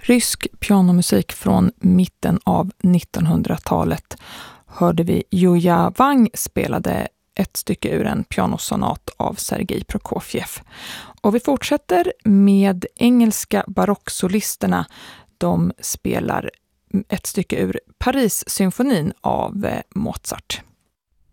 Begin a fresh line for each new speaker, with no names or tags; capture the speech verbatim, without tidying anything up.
rysk pianomusik från mitten av nittonhundratalet hörde vi Yuya Wang spelade ett stycke ur en pianosonat av Sergej Prokofjev. Och vi fortsätter med engelska barocksolisterna. De spelar ett stycke ur Paris-symfonin av Mozart.